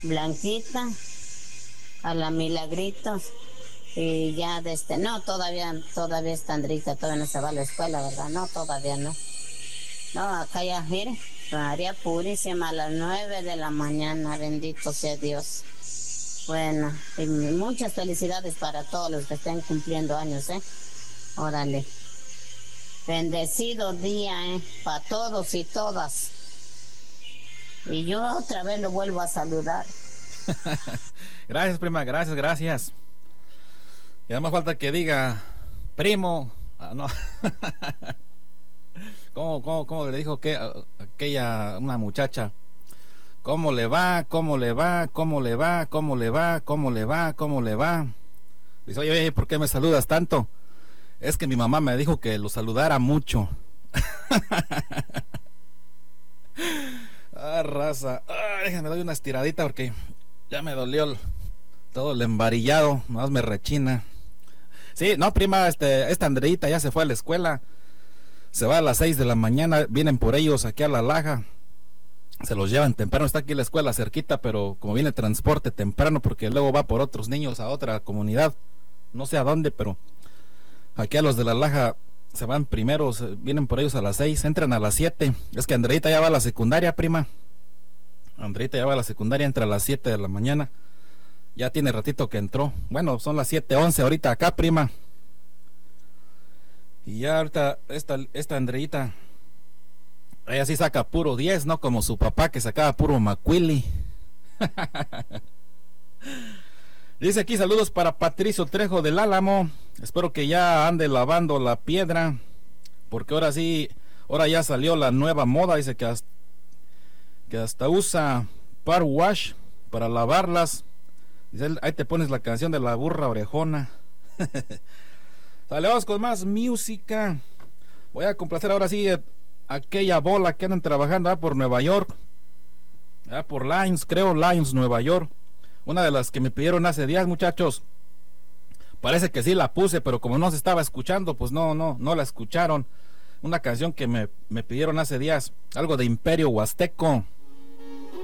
Blanquita, a la Milagritos, y ya no, todavía está Andrita, todavía no se va a la escuela, ¿verdad? No, todavía no. No, acá ya, mire, María Purísima a las 9 de la mañana, bendito sea Dios. Bueno, y muchas felicidades para todos los que estén cumpliendo años, ¿eh? Órale. Bendecido día, ¿eh? Para todos y todas. Y yo otra vez lo vuelvo a saludar. Gracias, prima, gracias, gracias. Y además falta que diga, primo. Ah, no. ¿Cómo le dijo que aquella, una muchacha? ¿Cómo le va? ¿Cómo le va? ¿Cómo le va? ¿Cómo le va? ¿Cómo le va? ¿Cómo le va? Dice, oye, ¿por qué me saludas tanto? Es que mi mamá me dijo que lo saludara mucho. Ah, raza. Ah, déjame doy una estiradita porque ya me dolió todo el embarillado. Más me rechina. Sí, no, prima, esta Andreita ya se fue a la escuela. Se va a las 6 de la mañana. Vienen por ellos aquí a La Laja. Se los llevan temprano. Está aquí la escuela cerquita, pero como viene transporte temprano, porque luego va por otros niños a otra comunidad. No sé a dónde, pero aquí a los de La Laja se van primero, vienen por ellos a las 6, entran a las 7. Es que Andreita ya va a la secundaria, prima. Andreita ya va a la secundaria, entra a las 7 de la mañana. Ya tiene ratito que entró. Bueno, son las 7:11 ahorita acá, prima. Y ya ahorita esta Andreita, ella sí saca puro 10, no como su papá que sacaba puro macuili. Dice aquí, saludos para Patricio Trejo del Álamo. Espero que ya ande lavando la piedra, porque ahora sí, ahora ya salió la nueva moda. Dice que hasta usa power wash para lavarlas. Dice, ahí te pones la canción de la burra orejona. Saludos con más música. Voy a complacer ahora sí aquella bola que andan trabajando por Nueva York, por Lions, creo, Lions, Nueva York. Una de las que me pidieron hace días, muchachos. Parece que sí la puse, pero como no se estaba escuchando, pues no la escucharon. Una canción que me pidieron hace días, algo de Imperio Huasteco.